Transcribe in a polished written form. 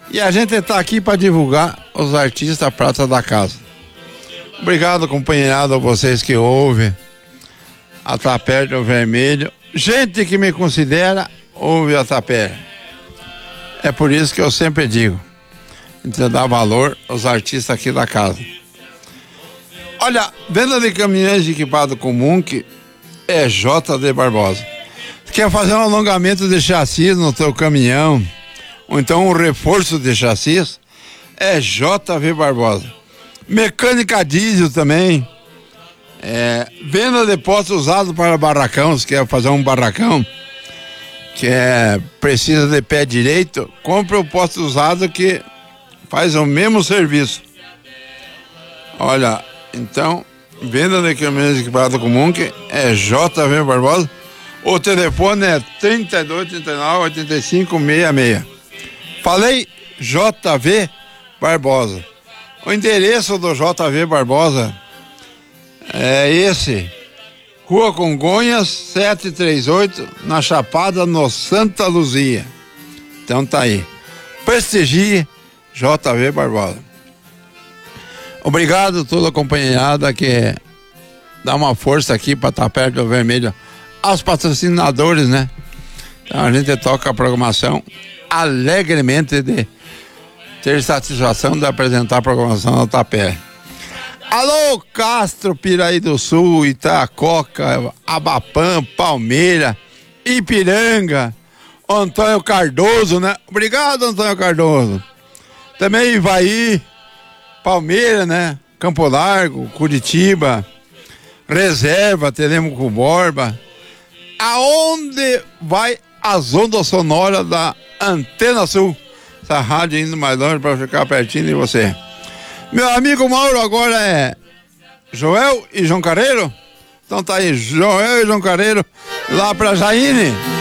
E a gente está aqui para divulgar os artistas prata da casa. Obrigado, companheirado, a vocês que ouvem a Tapera do Vermelho. Gente que me considera, ouve a Tapera. É por isso que eu sempre digo, a gente dá valor aos artistas aqui da casa. Olha, venda de caminhões equipado com Munk é JD Barbosa. Quer fazer um alongamento de chassi no teu caminhão, ou então um reforço de chassi, é JV Barbosa. Mecânica diesel também. Venda de postos usados para barracão. Se quer fazer um barracão que precisa de pé direito, compre o posto usado que faz o mesmo serviço. Olha, então, venda de caminhões equipados com Munk é JV Barbosa. O telefone é 3239-8566. Falei JV Barbosa. O endereço do JV Barbosa é esse: Rua Congonhas 738, na Chapada, no Santa Luzia. Então tá aí. Prestigie JV Barbosa. Obrigado a toda a companheirada que dá uma força aqui para estar perto do Vermelho. Aos patrocinadores, né? Então a gente toca a programação alegremente de ter satisfação de apresentar a programação da Tapera. Alô, Castro, Piraí do Sul, Itacoca, Abapã, Palmeira, Ipiranga, Antônio Cardoso, né? Obrigado, Antônio Cardoso. Também Ivaí, Palmeira, né? Campo Largo, Curitiba, Reserva, Telêmaco Borba. Aonde vai as ondas sonoras da Antena Sul? Essa rádio indo mais longe para ficar pertinho de você. Meu amigo Mauro agora é Joel e João Careiro. Então tá aí, Joel e João Careiro lá pra Jaine.